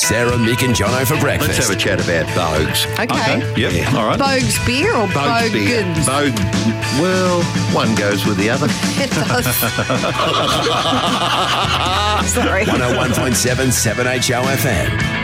Sarah, Mick and Jono for breakfast. Let's have a chat about Bogues. Okay. Yep. Yeah. All right. Bogues beer or Bogues beer. Bogans? Well, one goes with the other. It does. Sorry. 101.7 7HO FM.